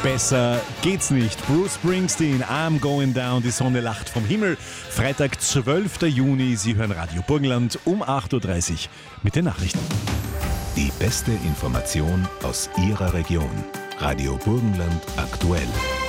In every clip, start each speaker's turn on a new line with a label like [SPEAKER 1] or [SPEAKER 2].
[SPEAKER 1] Besser geht's nicht. Bruce Springsteen, I'm going down, die Sonne lacht vom Himmel. Freitag, 12. Juni, Sie hören Radio Burgenland um 8.30 Uhr mit den Nachrichten.
[SPEAKER 2] Die beste Information aus Ihrer Region. Radio Burgenland aktuell.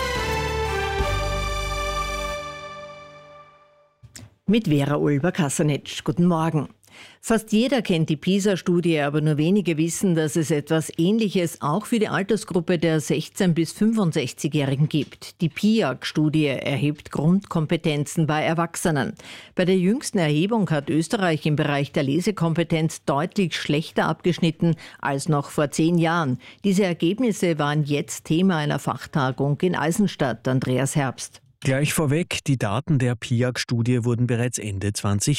[SPEAKER 3] Mit Vera Ulber-Kassanetsch. Guten Morgen. Fast jeder kennt die PISA-Studie, aber nur wenige wissen, dass es etwas Ähnliches auch für die Altersgruppe der 16- bis 65-Jährigen gibt. Die PIAG-Studie erhebt Grundkompetenzen bei Erwachsenen. Bei der jüngsten Erhebung hat Österreich im Bereich der Lesekompetenz deutlich schlechter abgeschnitten als noch vor 10 Jahren. Diese Ergebnisse waren jetzt Thema einer Fachtagung in Eisenstadt. Andreas Herbst.
[SPEAKER 4] Gleich vorweg, die Daten der PIAG-Studie wurden bereits Ende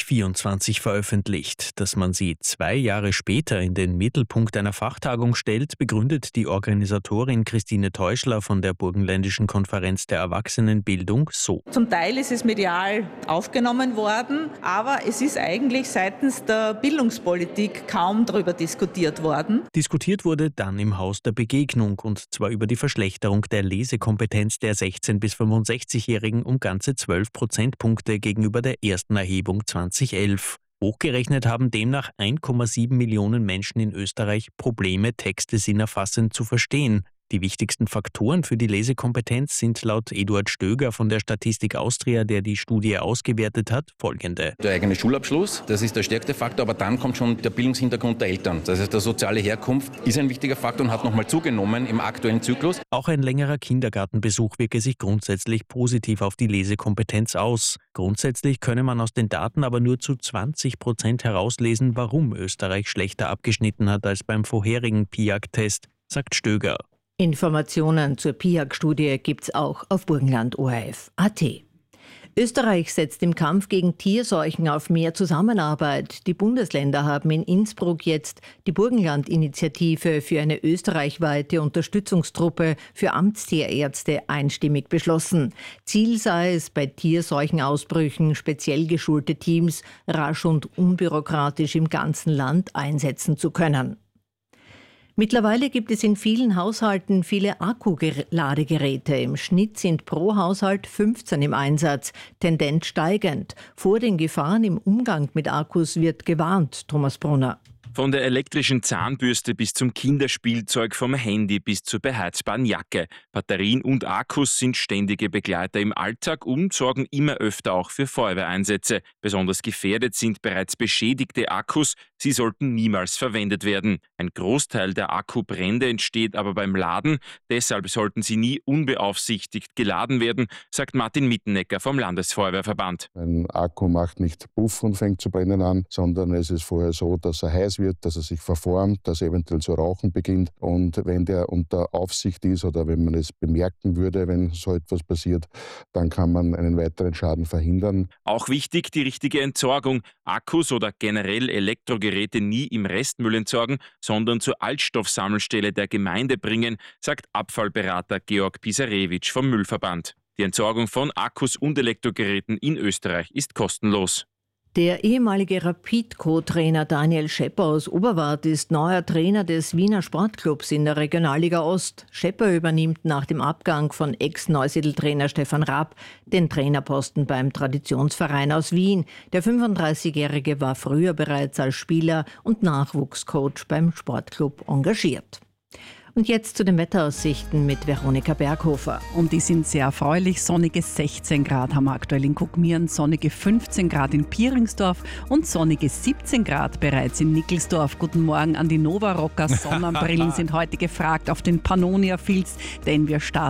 [SPEAKER 4] 2024 veröffentlicht. Dass man sie 2 Jahre später in den Mittelpunkt einer Fachtagung stellt, begründet die Organisatorin Christine Teuschler von der Burgenländischen Konferenz der Erwachsenenbildung so.
[SPEAKER 5] Zum Teil ist es medial aufgenommen worden, aber es ist eigentlich seitens der Bildungspolitik kaum darüber diskutiert worden.
[SPEAKER 4] Diskutiert wurde dann im Haus der Begegnung, und zwar über die Verschlechterung der Lesekompetenz der 16- bis 65-Jährigen um ganze 12 Prozentpunkte gegenüber der ersten Erhebung 2011. Hochgerechnet haben demnach 1,7 Millionen Menschen in Österreich Probleme, Texte sinnerfassend zu verstehen. Die wichtigsten Faktoren für die Lesekompetenz sind laut Eduard Stöger von der Statistik Austria, der die Studie ausgewertet hat, folgende.
[SPEAKER 6] Der eigene Schulabschluss, das ist der stärkste Faktor, aber dann kommt schon der Bildungshintergrund der Eltern. Das heißt, der soziale Herkunft ist ein wichtiger Faktor und hat nochmal zugenommen im aktuellen Zyklus.
[SPEAKER 4] Auch ein längerer Kindergartenbesuch wirke sich grundsätzlich positiv auf die Lesekompetenz aus. Grundsätzlich könne man aus den Daten aber nur zu 20% herauslesen, warum Österreich schlechter abgeschnitten hat als beim vorherigen PIAG-Test, sagt Stöger.
[SPEAKER 3] Informationen zur PIAG-Studie gibt's auch auf burgenland.orf.at. Österreich setzt im Kampf gegen Tierseuchen auf mehr Zusammenarbeit. Die Bundesländer haben in Innsbruck jetzt die Burgenland-Initiative für eine österreichweite Unterstützungstruppe für Amtstierärzte einstimmig beschlossen. Ziel sei es, bei Tierseuchenausbrüchen speziell geschulte Teams rasch und unbürokratisch im ganzen Land einsetzen zu können. Mittlerweile gibt es in vielen Haushalten viele Akkuladegeräte. Im Schnitt sind pro Haushalt 15 im Einsatz, Tendenz steigend. Vor den Gefahren im Umgang mit Akkus wird gewarnt, Thomas Brunner.
[SPEAKER 7] Von der elektrischen Zahnbürste bis zum Kinderspielzeug, vom Handy bis zur beheizbaren Jacke. Batterien und Akkus sind ständige Begleiter im Alltag und sorgen immer öfter auch für Feuerwehreinsätze. Besonders gefährdet sind bereits beschädigte Akkus. Sie sollten niemals verwendet werden. Ein Großteil der Akkubrände entsteht aber beim Laden. Deshalb sollten sie nie unbeaufsichtigt geladen werden, sagt Martin Mittenecker vom Landesfeuerwehrverband.
[SPEAKER 8] Ein Akku macht nicht Puff und fängt zu brennen an, sondern es ist vorher so, dass er heiß wird, dass er sich verformt, dass er eventuell zu rauchen beginnt. Und wenn der unter Aufsicht ist oder wenn man es bemerken würde, wenn so etwas passiert, dann kann man einen weiteren Schaden verhindern.
[SPEAKER 7] Auch wichtig die richtige Entsorgung. Akkus oder generell Elektrogeräte nie im Restmüll entsorgen, sondern zur Altstoffsammelstelle der Gemeinde bringen, sagt Abfallberater Georg Pisarewitsch vom Müllverband. Die Entsorgung von Akkus und Elektrogeräten in Österreich ist kostenlos.
[SPEAKER 3] Der ehemalige Rapid-Co-Trainer Daniel Schepper aus Oberwart ist neuer Trainer des Wiener Sportclubs in der Regionalliga Ost. Schepper übernimmt nach dem Abgang von Ex-Neusiedl-Trainer Stefan Raab den Trainerposten beim Traditionsverein aus Wien. Der 35-Jährige war früher bereits als Spieler und Nachwuchscoach beim Sportclub engagiert. Und jetzt zu den Wetteraussichten mit Veronika Berghofer.
[SPEAKER 9] Und die sind sehr erfreulich. Sonnige 16 Grad haben wir aktuell in Kuckmieren, sonnige 15 Grad in Pieringsdorf und sonnige 17 Grad bereits in Nickelsdorf. Guten Morgen an die Nova Rocker. Sonnenbrillen sind heute gefragt auf den Pannonia Fields, denn wir starten